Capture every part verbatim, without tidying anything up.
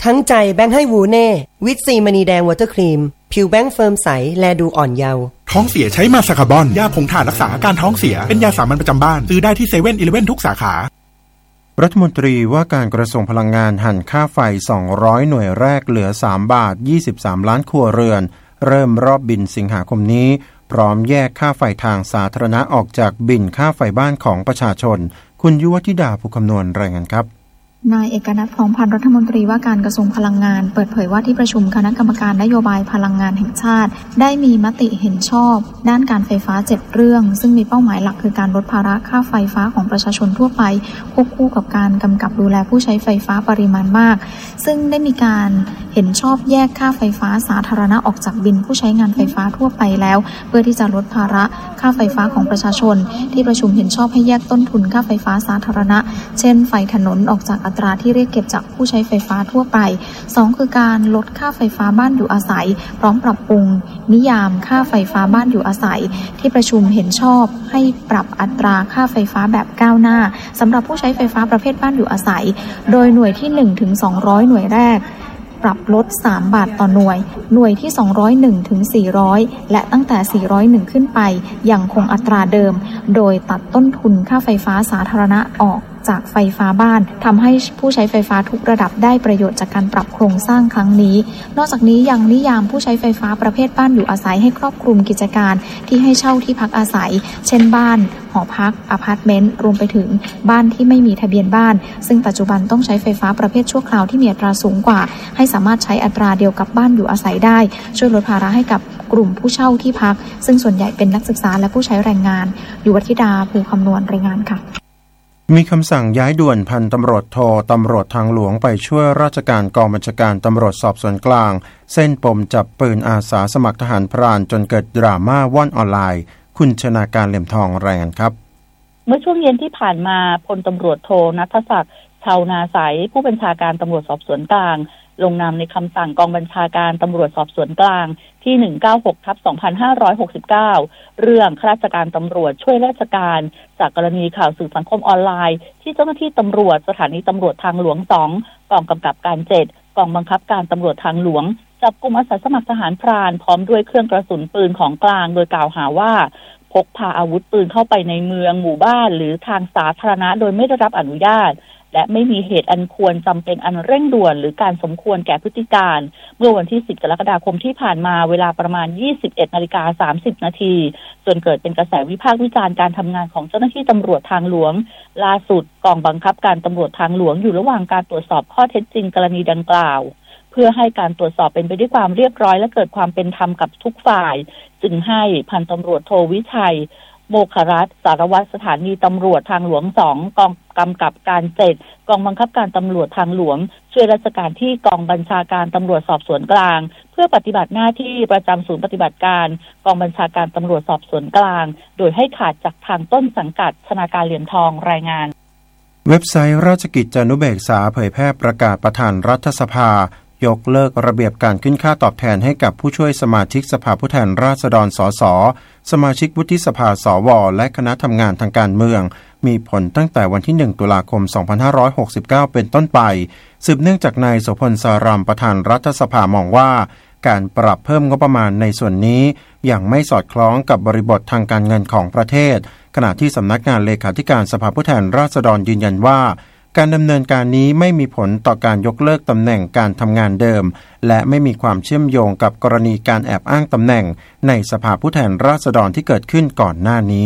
ทั้งใจแบงค์ให้วูเน่วิตซีมณีแดงวอเตอร์ครีมผิวแบงค์เฟิร์มใสแลดูอ่อนเยาว์ท้องเสียใช้มาซาคาบอนยาผงถ่านรักษาอาการท้องเสียเป็นยาสามัญประจำบ้านซื้อได้ที่เซเว่นอีเลฟเว่นทุกสาขารัฐมนตรีว่าการกระทรวงพลังงานหั่นค่าไฟสองร้อยหน่วยแรกเหลือสามบาทยี่สิบสามล้านครัวเรือนเริ่มรอบบินสิงหาคมนี้พร้อมแยกค่าไฟทางสาธารณะออกจากบินค่าไฟบ้านของประชาชนคุณยุวธิดาผู้คำนวณรายงานครับนายเอกนัท พร้อมพันธ์รัฐมนตรีว่าการกระทรวงพลังงานเปิดเผยว่าที่ประชุมคณะกรรมการนโยบายพลังงานแห่งชาติได้มีมติเห็นชอบด้านการไฟฟ้าเจ็ดเรื่องซึ่งมีเป้าหมายหลักคือการลดภาระค่าไฟฟ้าของประชาชนทั่วไปควบคู่กับการกำกับดูแลผู้ใช้ไฟฟ้าปริมาณมากซึ่งได้มีการเห็นชอบแยกค่าไฟฟ้าสาธารณะออกจากบิลผู้ใช้งานไฟฟ้าทั่วไปแล้วเพื่อที่จะลดภาระค่าไฟฟ้าของประชาชนที่ประชุมเห็นชอบให้แยกต้นทุนค่าไฟฟ้าสาธารณะเช่นไฟถนนออกจากอัตราที่เรียกเก็บจากผู้ใช้ไฟฟ้าทั่วไปสองคือการลดค่าไฟฟ้าบ้านอยู่อาศัยพร้อมปรับปรุงนิยามค่าไฟฟ้าบ้านอยู่อาศัยที่ประชุมเห็นชอบให้ปรับอัตราค่าไฟฟ้าแบบก้าวหน้าสำหรับผู้ใช้ไฟฟ้าประเภทบ้านอยู่อาศัยโดยหน่วยที่ หนึ่งถึงสองร้อย หน่วยแรกปรับลดสามบาทต่อหน่วยหน่วยที่สองร้อยเอ็ดถึงสี่ร้อยและตั้งแต่สี่ร้อยเอ็ดขึ้นไปยังคงอัตราเดิมโดยตัดต้นทุนค่าไฟฟ้าสาธารณะออกจากไฟฟ้าบ้านทำให้ผู้ใช้ไฟฟ้าทุกระดับได้ประโยชน์จากการปรับโครงสร้างครั้งนี้นอกจากนี้ยังนิยามผู้ใช้ไฟฟ้าประเภทบ้านอยู่อาศัยให้ครอบคลุมกิจการที่ให้เช่าที่พักอาศัยเช่นบ้านหอพักอพาร์ตเมนต์รวมไปถึงบ้านที่ไม่มีทะเบียนบ้านซึ่งปัจจุบันต้องใช้ไฟฟ้าประเภทชั่วคราวที่มีอัตราสูงกว่าให้สามารถใช้อัตราเดียวกับบ้านอยู่อาศัยได้ช่วยลดภาระให้กับกลุ่มผู้เช่าที่พักซึ่งส่วนใหญ่เป็นนักศึกษาและผู้ใช้แรงงานยุวธิดาภูคำนวณรายงานค่ะมีคำสั่งย้ายด่วนพันตำรวจโทตำรวจทางหลวงไปช่วยราชการกองบัญชาการตำรวจสอบสวนกลางเส้นปมจับปืนอาสาสมัครทหารพรานจนเกิดดราม่าว่อนออนไลน์คุณชนาการเหลี่ยมทองรายงานครับเมื่อช่วงเย็นที่ผ่านมาพลตำรวจโทณัฐศักดิ์ชาวนาใสผู้บัญชาการตำรวจสอบสวนกลางลงนามในคำสั่งกองบัญชาการตำรวจสอบสวนกลางที่ หนึ่งเก้าหก ทับ สองพันห้าร้อยหกสิบเก้า เรื่องข้าราชการตำรวจช่วยราชการจากกรณีข่าวสื่อสังคมออนไลน์ที่เจ้าหน้าที่ตำรวจสถานีตำรวจทางหลวงสองกองกำกับการเจ็ดกองบังคับการตำรวจทางหลวงจับกุมอาสาสมัครทหารพรานพร้อมด้วยเครื่องกระสุนปืนของกลางโดยกล่าวหาว่าพกพาอาวุธปืนเข้าไปในเมืองหมู่บ้านหรือทางสาธารณะโดยไม่ได้รับอนุญาตและไม่มีเหตุอันควรจำเป็นอันเร่งด่วนหรือการสมควรแก่พฤติการเมื่อวันที่สิบกรกฎาคมที่ผ่านมาเวลาประมาณ ยี่สิบเอ็ดนาฬิกาสามสิบนาทีจนเกิดเป็นกระแสวิพากษ์วิจารณ์การทำงานของเจ้าหน้าที่ตำรวจทางหลวงล่าสุดกองบังคับการตำรวจทางหลวงอยู่ระหว่างการตรวจสอบข้อเท็จจริงกรณีดังกล่าวเพื่อให้การตรวจสอบเป็นไปด้วยความเรียบร้อยและเกิดความเป็นธรรมกับทุกฝ่ายจึงให้พันตำรวจโทวิชัยโมครัตน์สารวัตรสถานีตำรวจทางหลวงสองกองกำกับการเจ็ดกองบังคับการตำรวจทางหลวงช่วยราชการที่กองบัญชาการตำรวจสอบสวนกลางเพื่อปฏิบัติหน้าที่ประจำศูนย์ปฏิบัติการกองบัญชาการตำรวจสอบสวนกลางโดยให้ขาดจากทางต้นสังกัดชนาการเหรียญทองรายงานเว็บไซต์ราชกิจจานุเบกษาเผยแพร่ประกาศประธานรัฐสภายกเลิกระเบียบการขึ้นค่าตอบแทนให้กับผู้ช่วยสมาชิกสภาผู้แทนราษฎรสสสมาชิกวุฒิสภาสวและคณะทำงานทางการเมืองมีผลตั้งแต่วันที่หนึ่งตุลาคมสองพันห้าร้อยหกสิบเก้าเป็นต้นไปสืบเนื่องจากนายโสพลสารามประธานรัฐสภามองว่าการปรับเพิ่มงบประมาณในส่วนนี้ยังไม่สอดคล้องกับบริบททางการเงินของประเทศขณะที่สำนักงานเลขาธิการสภาผู้แทนราษฎรยืนยันว่าการดำเนินการนี้ไม่มีผลต่อการยกเลิกตำแหน่งการทำงานเดิมและไม่มีความเชื่อมโยงกับกรณีการแอบอ้างตำแหน่งในสภาผู้แทนราษฎรที่เกิดขึ้นก่อนหน้านี้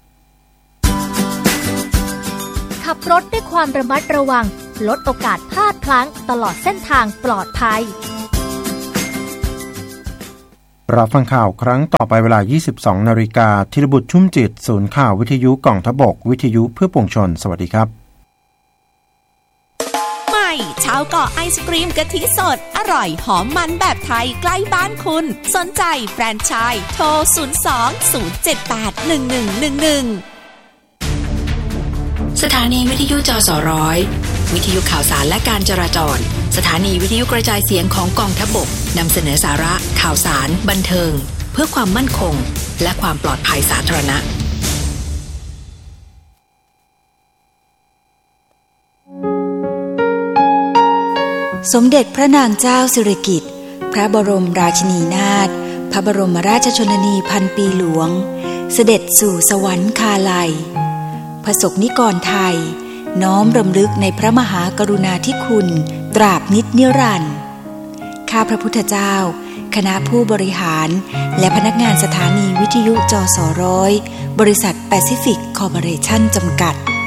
ขับรถด้วยความระมัดระวังลดโอกาสพลาดพลั้งตลอดเส้นทางปลอดภัยรับฟังข่าวครั้งต่อไปเวลา ยี่สิบสองนาฬิกาธีรบุตรชุ่มจิตศูนย์ข่าววิทยุกองทัพบกวิทยุเพื่อปวงชนสวัสดีครับชาวเกาะไอศกรีมกะทิสดอร่อยหอมมันแบบไทยใกล้บ้านคุณสนใจแฟรนไชส์โทรศูนย์ สอง ศูนย์ เจ็ด แปด หนึ่ง หนึ่ง หนึ่ง หนึ่งสถานีวิทยุจสร้อยวิทยุข่าวสารและการจราจรสถานีวิทยุกระจายเสียงของกองทัพบกนำเสนอสาระข่าวสารบันเทิงเพื่อความมั่นคงและความปลอดภัยสาธารณะสมเด็จพระนางเจ้าสิริกิติ์พระบรมราชินีนาถพระบรมราชชนนีพันปีหลวงเสด็จสู่สวรรคาลัยพระสงฆ์นิกรไทยน้อมรำลึกในพระมหากรุณาธิคุณตราบนิจนิรันดร์ข้าพระพุทธเจ้าคณะผู้บริหารและพนักงานสถานีวิทยุจสร้อยบริษัทแปซิฟิกคอร์ปอเรชั่นจำกัด